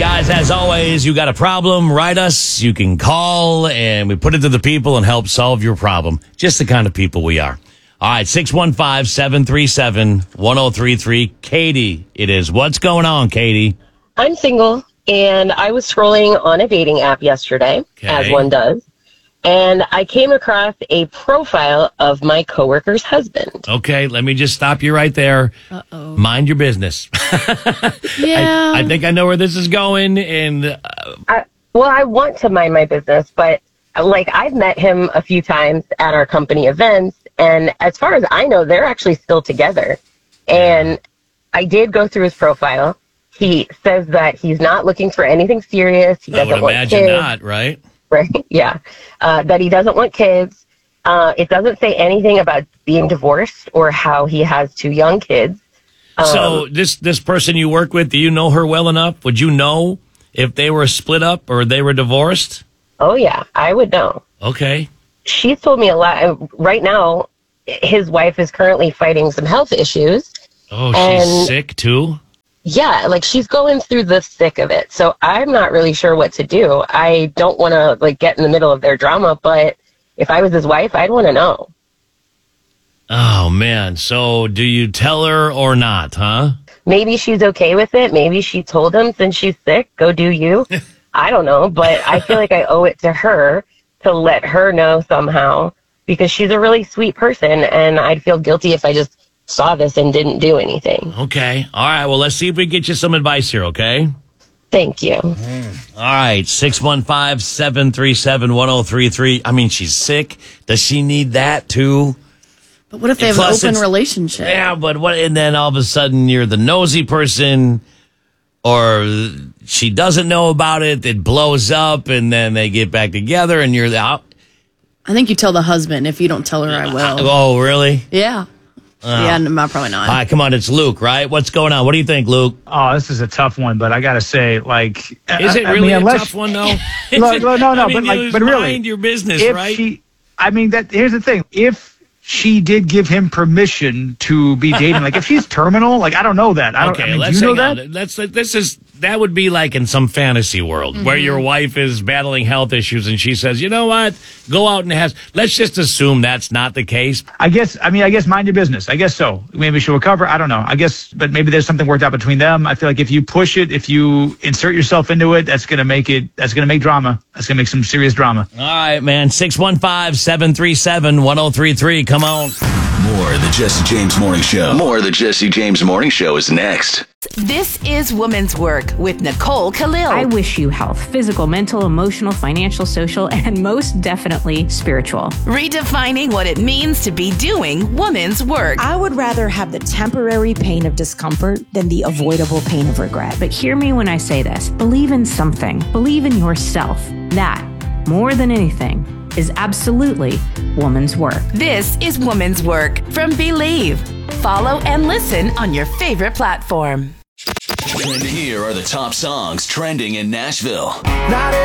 guys, as always, you got a problem, write us. You can call, and we put it to the people and help solve your problem. Just the kind of people we are. All right, 615-737-1033. Katie, it is. What's going on, Katie? I'm single, and I was scrolling on a dating app yesterday, as one does, and I came across a profile of my coworker's husband. Okay, let me just stop you right there. Uh-oh. Mind your business. Yeah. I think I know where this is going, and... I want to mind my business, but, I've met him a few times at our company events, and as far as I know, they're actually still together. And I did go through his profile. He says that he's not looking for anything serious. He doesn't want kids. I would imagine not, right? Right, yeah. That he doesn't want kids. It doesn't say anything about being divorced or how he has 2 young kids. So this person you work with, do you know her well enough? Would you know if they were split up or they were divorced? Oh, yeah, I would know. Okay. She's told me a lot. Right now, his wife is currently fighting some health issues. Oh, she's sick too? Yeah, she's going through the thick of it. So I'm not really sure what to do. I don't want to get in the middle of their drama, but if I was his wife, I'd want to know. Oh, man. So do you tell her or not, huh? Maybe she's okay with it. Maybe she told him since she's sick, go do you. I don't know, but I feel like I owe it to her to let her know somehow because she's a really sweet person, and I'd feel guilty if I just saw this and didn't do anything. Okay. All right. Well, let's see if we can get you some advice here, okay? Thank you. All right. 615-737-1033. I mean, she's sick. Does she need that too? But what if they have an open relationship? Yeah, but what? And then all of a sudden you're the nosy person, or she doesn't know about it. It blows up, and then they get back together, and you're out. I think you tell the husband. If you don't tell her, I will. Oh, really? Yeah. Yeah, no, probably not. All right, come on. It's Luke, right? What's going on? What do you think, Luke? Oh, this is a tough one, but I got to say, is it really a tough one, though? No, but really, mind your business, right? Here's the thing. If she did give him permission to be dating, if she's terminal, I don't know that. Let's do you know hang that? on. That would be like in some fantasy world where your wife is battling health issues and she says, you know what, go out and let's just assume that's not the case. I guess mind your business. I guess so. Maybe she'll recover. I don't know. But maybe there's something worked out between them. I feel like if you push it, if you insert yourself into it, that's going to make drama. That's going to make some serious drama. All right, man. 615-737-1033. Come on. More of the Jesse James Morning Show. More of the Jesse James Morning Show is next. This is Woman's Work with Nicole Khalil. I wish you health, physical, mental, emotional, financial, social, and most definitely spiritual. Redefining what it means to be doing woman's work. I would rather have the temporary pain of discomfort than the avoidable pain of regret. But hear me when I say this. Believe in something. Believe in yourself. That, more than anything, is absolutely woman's work. This is Woman's Work from Believe. Follow and listen on your favorite platform. And here are the top songs trending in Nashville.